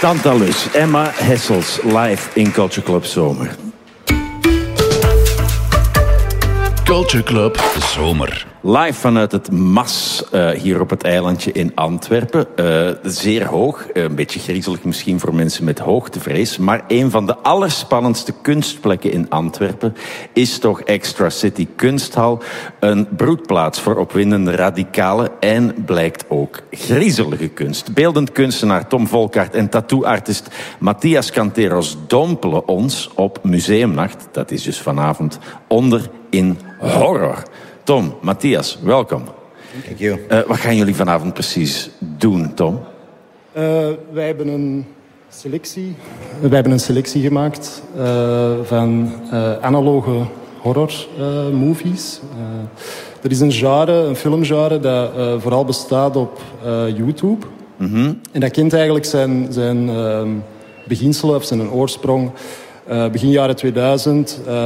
Tantalus, Emma Hessels, live in Culture Club Zomer. Culture Club Zomer. Live vanuit het MAS, hier op het eilandje in Antwerpen. Zeer hoog, een beetje griezelig misschien voor mensen met hoogtevrees. Maar een van de allerspannendste kunstplekken in Antwerpen is toch Extra City Kunsthal. Een broedplaats voor opwindende radicale en blijkt ook griezelige kunst. Beeldend kunstenaar Tom Volkaert en tattooartist Matthias Canteros dompelen ons op Museumnacht. Dat is dus vanavond onder in horror. Tom, Matthias, welkom. Thank you. Wat gaan jullie vanavond precies doen, Tom? Wij hebben een selectie gemaakt van analoge horror movies. Er is een filmgenre dat vooral bestaat op YouTube. Mm-hmm. En dat kent eigenlijk zijn beginselen of zijn oorsprong begin jaren 2000...